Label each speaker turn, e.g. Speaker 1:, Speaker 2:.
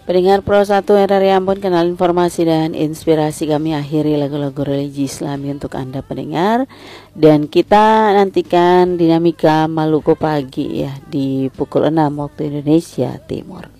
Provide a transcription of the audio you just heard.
Speaker 1: Pendengar Pro 1 RRI Ambon, kenal informasi dan inspirasi kami akhiri lagu-lagu religi Islami untuk Anda pendengar. Dan kita nantikan dinamika Maluku pagi ya di pukul 6 waktu Indonesia Timur.